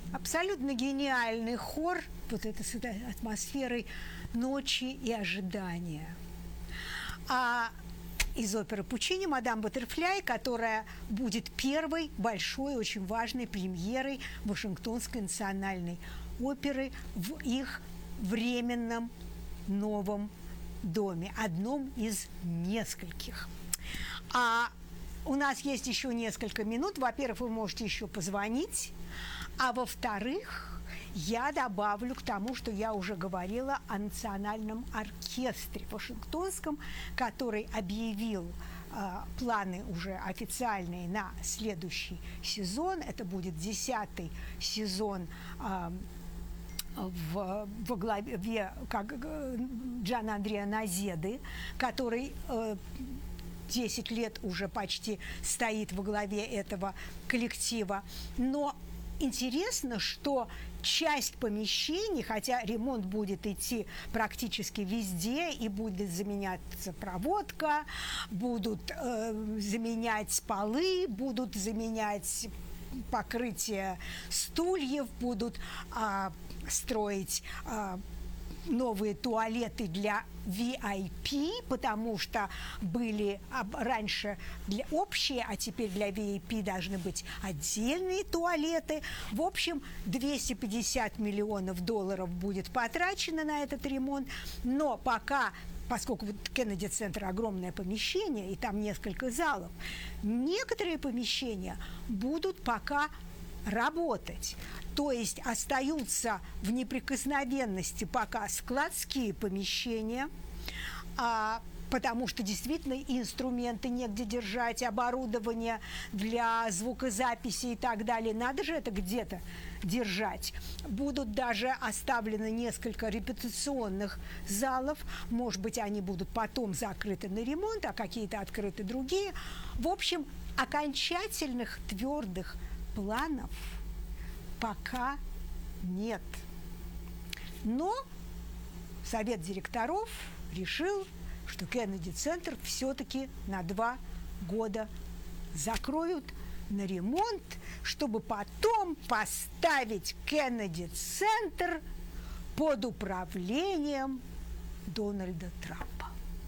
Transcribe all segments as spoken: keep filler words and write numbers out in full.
Абсолютно гениальный хор, вот это с этой атмосферой ночи и ожидания. А из оперы Пучини «Мадам Баттерфляй», которая будет первой большой, очень важной премьерой Вашингтонской национальной оперы в их временном новом доме, одном из нескольких. А у нас есть еще несколько минут. Во-первых, вы можете еще позвонить, а во-вторых, я добавлю к тому, что я уже говорила о национальном оркестре вашингтонском, который объявил э, планы уже официальные на следующий сезон. Это будет десятый сезон э, в, во главе как, Джана Андреа Назеды, который э, десять лет уже почти стоит во главе этого коллектива. Но интересно, что часть помещений, хотя ремонт будет идти практически везде, и будет заменяться проводка, будут э, заменять полы, будут заменять покрытие стульев, будут э, строить э, новые туалеты для ви ай пи, потому что были раньше для общие, а теперь для ви ай пи должны быть отдельные туалеты. В общем, двести пятьдесят миллионов долларов будет потрачено на этот ремонт, но пока, поскольку вот Кеннеди-центр огромное помещение, и там несколько залов, некоторые помещения будут пока работать. То есть остаются в неприкосновенности пока складские помещения, а, потому что действительно инструменты негде держать, оборудование для звукозаписи и так далее. Надо же это где-то держать. Будут даже оставлены несколько репетиционных залов. Может быть, они будут потом закрыты на ремонт, а какие-то открыты другие. В общем, окончательных твердых планов пока нет. Но совет директоров решил, что Кеннеди-центр все-таки на два года закроют на ремонт, чтобы потом поставить Кеннеди-центр под управлением Дональда Трампа.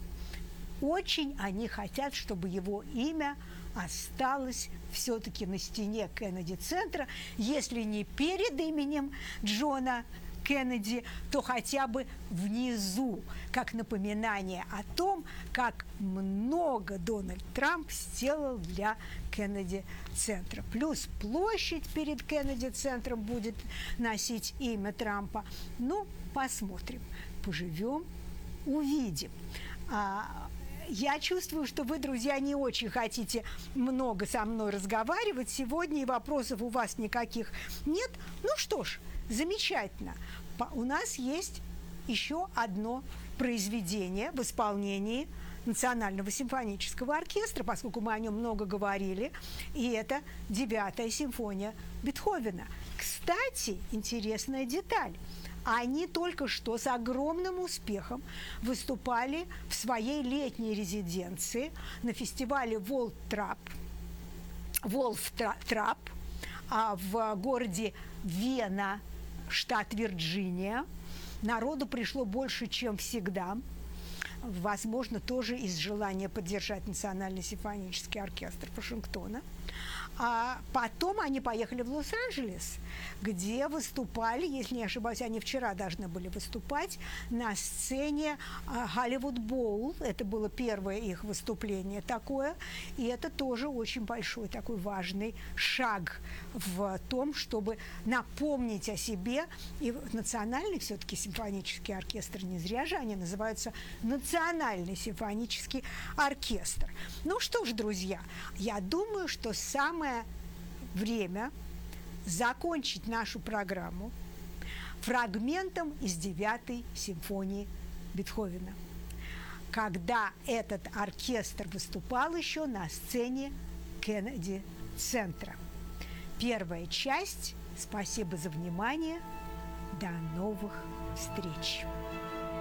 Очень они хотят, чтобы его имя осталось все-таки на стене Кеннеди-центра, если не перед именем Джона Кеннеди, то хотя бы внизу, как напоминание о том, как много Дональд Трамп сделал для Кеннеди-центра. Плюс площадь перед Кеннеди-центром будет носить имя Трампа. Ну, посмотрим, поживем, увидим. А, Я чувствую, что вы, друзья, не очень хотите много со мной разговаривать сегодня, и вопросов у вас никаких нет. Ну что ж, замечательно. У нас есть еще одно произведение в исполнении Национального симфонического оркестра, поскольку мы о нем много говорили, и это девятая симфония Бетховена. Кстати, интересная деталь. Они только что с огромным успехом выступали в своей летней резиденции на фестивале Волфтрап, Волфтрап в городе Вена, штат Вирджиния. Народу пришло больше, чем всегда. Возможно, тоже из желания поддержать Национальный симфонический оркестр Вашингтона. А потом они поехали в Лос-Анджелес, где выступали, если не ошибаюсь, они вчера должны были выступать на сцене Hollywood Bowl. Это было первое их выступление такое, и это тоже очень большой такой важный шаг в том, чтобы напомнить о себе. И национальный все-таки симфонический оркестр, не зря же они называются Национальный симфонический оркестр. Ну что ж, друзья, я думаю, что самое время закончить нашу программу фрагментом из девятой симфонии Бетховена, когда этот оркестр выступал еще на сцене Кеннеди-центра. Первая часть. Спасибо за внимание. До новых встреч.